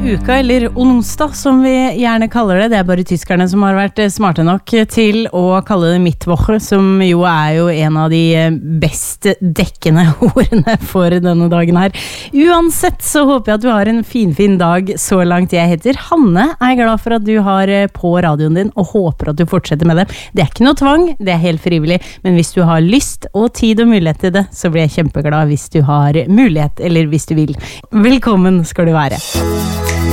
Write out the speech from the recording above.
uka, eller onsdag som vi gjerne kaller det. Det bare tyskerne som har vært smarte nok til å kalle det Mittwoche, som jo en av de best dekkende ordene for denne dagen her. Uansett så håper jeg at du har en fin dag så langt. Jeg heter Hanne, glad for at du har på radioen din og håper at du fortsetter med det. Det ikke noe tvang, det helt frivillig, men hvis du har lyst og tid og mulighet til det, så blir jeg kjempeglad hvis du har mulighet, eller hvis du vil. Velkommen skal du være.